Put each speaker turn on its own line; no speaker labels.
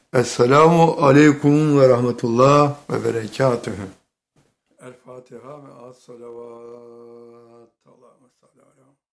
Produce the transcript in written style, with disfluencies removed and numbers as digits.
Esselamu aleyküm ve rahmetullah ve berekatühü. El Fatiha ve as-salavat. Allahümme salli ala